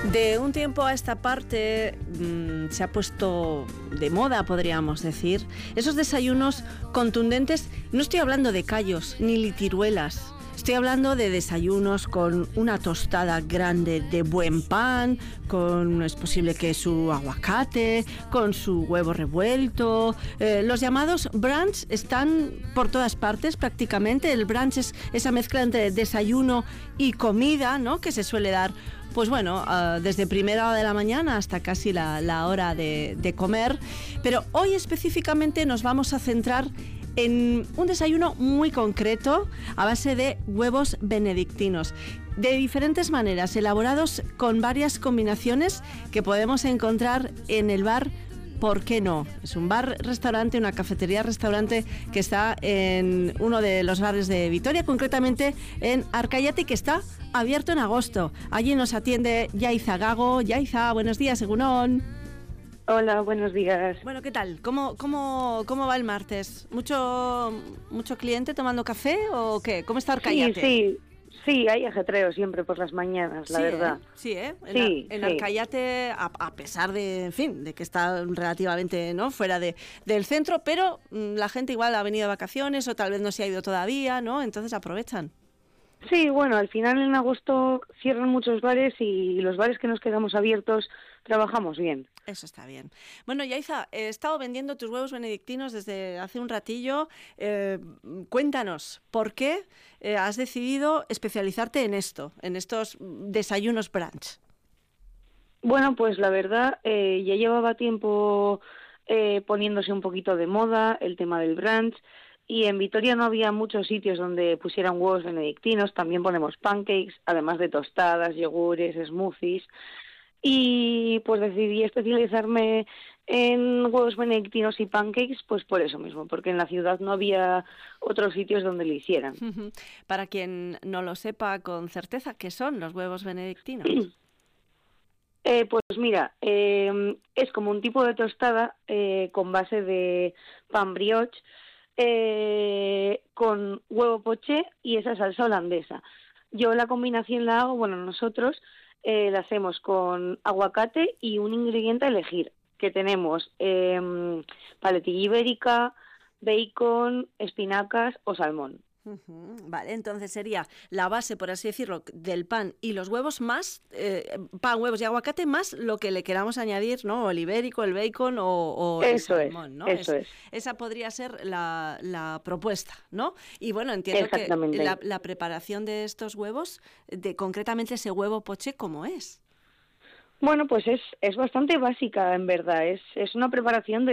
De un tiempo a esta parte se ha puesto de moda, podríamos decir, esos desayunos contundentes. No estoy hablando de callos ni litiruelas. Estoy hablando de desayunos con una tostada grande de buen pan, con, es posible que su aguacate, con su huevo revuelto. Los llamados brunch están por todas partes prácticamente. El brunch es esa mezcla entre desayuno y comida, ¿no?, que se suele dar, pues bueno, desde primera hora de la mañana hasta casi la hora de comer. Pero hoy específicamente nos vamos a centrar en un desayuno muy concreto a base de huevos benedictinos, de diferentes maneras, elaborados con varias combinaciones que podemos encontrar en el bar ¿Por qué no? Es un bar-restaurante, una cafetería-restaurante que está en uno de los bares de Vitoria, concretamente en Arcayate, que está abierto en agosto. Allí nos atiende Yaiza Gago. Yaiza, buenos días, egunon. Hola, buenos días. Bueno, ¿qué tal? ¿Cómo va el martes? ¿Mucho cliente tomando café o qué? ¿Cómo está Arcayate? Sí, hay ajetreo siempre por las mañanas, la verdad. En Arcayate, a pesar de, en fin, de que está relativamente, ¿no?, fuera del centro, pero la gente igual ha venido de vacaciones o tal vez no se ha ido todavía, ¿no? Entonces aprovechan. Sí, bueno, al final en agosto cierran muchos bares y los bares que nos quedamos abiertos trabajamos bien. Eso está bien. Bueno, Yaiza, he estado vendiendo tus huevos benedictinos desde hace un ratillo. Cuéntanos, ¿por qué has decidido especializarte en esto, en estos desayunos brunch? Bueno, pues la verdad, ya llevaba tiempo poniéndose un poquito de moda el tema del brunch. Y en Vitoria no había muchos sitios donde pusieran huevos benedictinos. También ponemos pancakes, además de tostadas, yogures, smoothies. Y pues decidí especializarme en huevos benedictinos y pancakes, pues por eso mismo, porque en la ciudad no había otros sitios donde lo hicieran. Para quien no lo sepa con certeza, ¿qué son los huevos benedictinos? Pues mira, es como un tipo de tostada con base de pan brioche, con huevo poché y esa salsa holandesa. Yo la combinación la hago, bueno, nosotros la hacemos con aguacate y un ingrediente a elegir, que tenemos paletilla ibérica, bacon, espinacas o salmón. Vale, entonces sería la base, por así decirlo, del pan y los huevos más, pan, huevos y aguacate más lo que le queramos añadir, ¿no? El ibérico, el bacon o el salmón, ¿no? Eso es. Esa podría ser la propuesta, ¿no? Y bueno, entiendo que la preparación de estos huevos, concretamente ese huevo poché, ¿cómo es? Bueno, pues es bastante básica, en verdad. Es una preparación de